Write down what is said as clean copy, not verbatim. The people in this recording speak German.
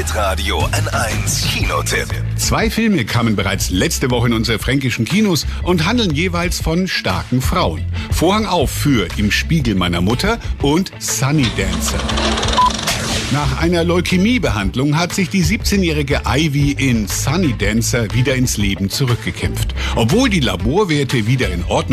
Hitradio N1 Kinotipp. 2 Filme kamen bereits letzte Woche in unsere fränkischen Kinos und handeln jeweils von starken Frauen. Vorhang auf für Im Spiegel meiner Mutter und Sunny Dancer. Nach einer Leukämiebehandlung hat sich die 17-jährige Ivy in Sunny Dancer wieder ins Leben zurückgekämpft. Obwohl die Laborwerte wieder in Ordnung